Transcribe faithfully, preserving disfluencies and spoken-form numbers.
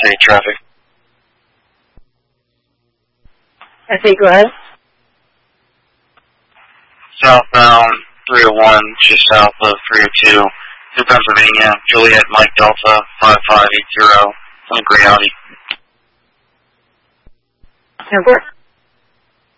City traffic. I think, go ahead. Southbound three oh one, just south of three oh two, to Pennsylvania, Juliet Mike Delta five five eight zero, on a gray Audi. ten four.